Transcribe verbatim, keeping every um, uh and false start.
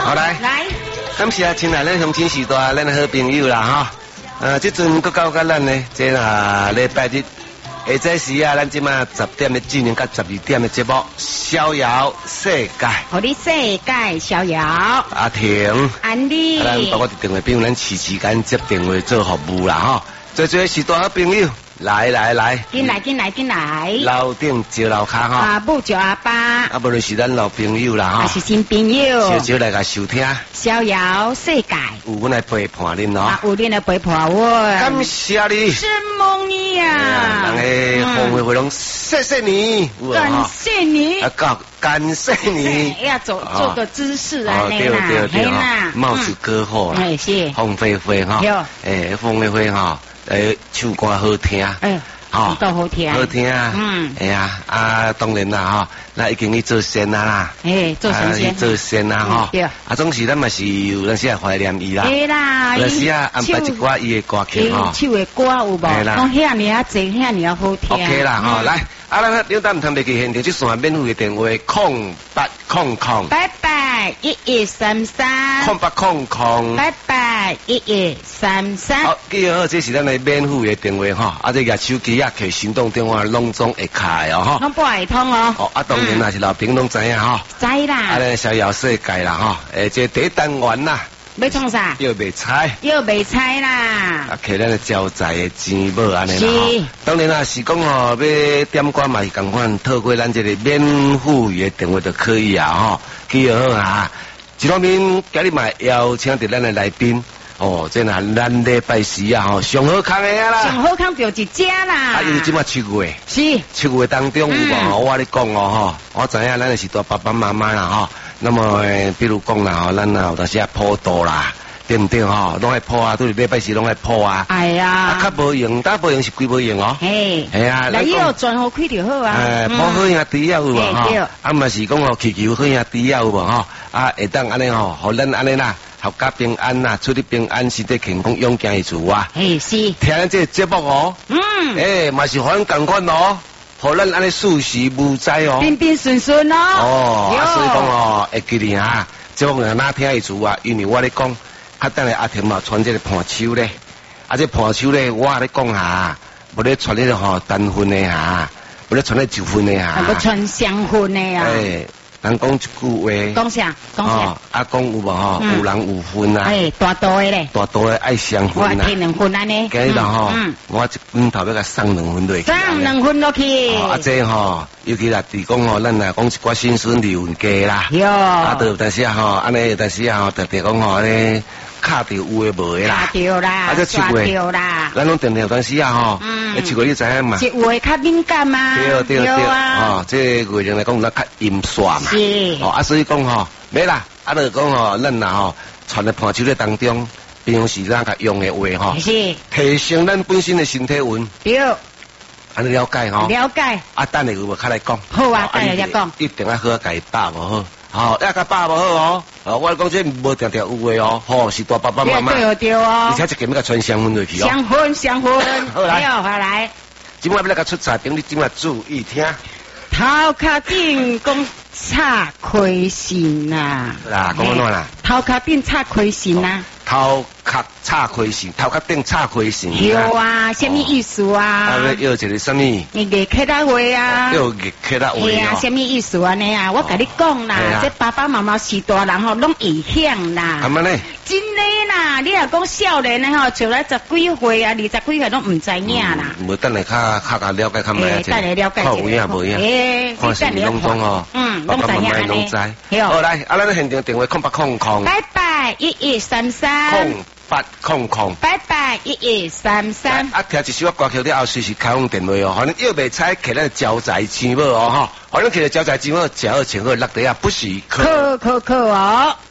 好来， 来， 感谢亲爱咱乡亲时代咱的好朋友啦哈。呃，这阵搁到甲咱呢，这啊礼拜日下早时啊，咱即马十点的进行到十二点的节目《逍遥世界》。 我的世界逍遥。 阿婷， 安利。 咱包括伫电话边，咱持时间接电话做服务啦哈。做做时代好朋友。来来来， 进来进来进来， 楼顶招楼卡哈， 阿母叫阿爸， 啊无论是咱老朋友啦哈， 还是新朋友， 少少来甲收听， 逍遥世界， 有阮来陪伴恁咯， 啊有恁来陪伴我， 感谢你， 是梦你呀， 人诶红会会拢谢谢你， 感谢你， 啊感感谢你， 要做做个姿势啊， 对对对哈，貌似歌好啦， 哎是， 凤飞飞哈，诶凤飞飞哈。诶，唱歌好听， 哎，好，都好听， 好听， 嗯， 哎呀，啊，当然啦，哈，那已经去做仙啦啦， 哎，做神仙， 做仙啦，哈， 对， 啊，总是咱嘛是有那些怀念伊啦， 对啦， 有时啊安排一寡伊的歌曲哈， 唱的歌有无？讲遐尼啊济，遐尼啊好听 ，OK 啦，哈，来，啊，咱领导唔通袂去现场，即线免费的电话空八空空， 拜拜，一一三三， 空八空空， 拜拜，一一三三。 好，记好，这是咱的免费的电话哈，啊，这个手机啊，摕行动电话拢总会开哦哈， 拢不会通哦。 哦，啊，当然啦，是老平拢知影哈， 知啦。 啊，咱逍遥世界啦哈，诶，这第一单元啦。 要创啥？ 要卖菜， 要卖菜啦！ 啊，摕咱的招财的钱无安尼啦。 是， 当然啦，是讲吼，要点歌嘛是共款，透过咱这个免费的电话就可以啊吼。记好啊，一方面今日嘛邀请到咱的来宾，哦，这呐咱礼拜四啊吼，上好康的啊啦。 上好康就一只啦。 啊，因为即马七月， 是七月当中有无？我跟你讲哦吼，我知影咱是大爸爸妈妈啦吼。那么，比如讲啦，吼，咱啊有当时啊普渡啦，对唔对吼？拢爱普啊，都是礼拜四拢爱普啊。 哎呀， 啊，较无用，但无用是几无用哦。 嘿， 系啊， 那以后转好开就好啊。 诶，普好兄弟啊有无吼？啊，嘛是讲吼，祈求好兄弟啊有无吼？啊，会当安尼吼，互咱安尼啦，阖家平安啦，出入平安，身体健康，勇健一处啊。 嘿，是。 听咱这节目哦。嗯。诶，嘛是互咱共款哦。互咱安尼事事无灾哦， 平平顺顺哦。 哦，啊，所以讲哦，会记哩哈，即个人哪听伊厝啊，因为我咧讲，较等下阿婷嘛传这个盘手咧，啊，这盘手咧，我咧讲下，无咧传迄个吼单分的哈，无咧传咧九分的哈， 无传双分的啊。 诶，人讲一句话， 讲啥？讲啥？ 啊，讲有无吼？有人有分啊。 诶，大道的咧。 大道的爱双分啊。 我听两分安尼。 今日吼，我一罐头要甲送两分落去。 送两分落去。 啊，这吼，尤其là伫讲吼，咱来讲一寡新孙流家啦。 哟。啊， 都有但是啊吼，安尼有但是啊吼，特别讲吼咧，卡着有诶无诶啦。 卡着啦。啊，这七月。啦。 咱拢定定有但是啊吼，嗯，七月你知影嘛？ 七月较敏感嘛。 对对对。哦，这月份来讲，咱较阴煞嘛。 是。 哦，啊，所以讲吼，没啦，啊，就讲吼，咱啦吼，传咧盘手咧当中，平时咱甲用诶话吼， 是。提升咱本身诶身体运。 对。 安尼了解吼？ 了解。 啊，等下有无较来讲？ 好啊，等下再讲。 一定要好甲伊把无好。好，要甲爸无好哦。哦，我讲这无定定有诶哦，吼是大爸爸妈妈。 对对哦。 而且一个要甲传双分落去哦。 双分双分。 好来， 好来。 今晚要来甲出彩屏，你今晚注意听。 头壳顶讲插亏心呐。 啦，讲安怎啦？ 头壳顶插亏心呐。 头壳插亏心，头壳顶插亏心。 有啊，什么意思啊？ 啊，要一个什么？ 你给客家话啊？ 要给客家话哦。 啊，什么意思啊？你啊，我甲你讲啦，这爸爸妈妈是大人吼，拢会晓啦。 咁么呢？ 真诶啦，你若讲少年诶吼，就来十几岁啊，二十几岁拢唔知影啦。 无等下较较甲了解较明。 等下了解。 看有影无影？ 诶， 看是拢总哦。嗯，拢知影拢知。好来，啊，咱现场电话空八空空。 拜拜，一一三三。 空八空空。 拜拜，一一三三。 啊，听一首歌曲了后，随时开放电话哦。反正要卖菜，摕咱招财钱宝哦吼。反正摕招财钱宝，食好穿好，落地啊不是可可可哦。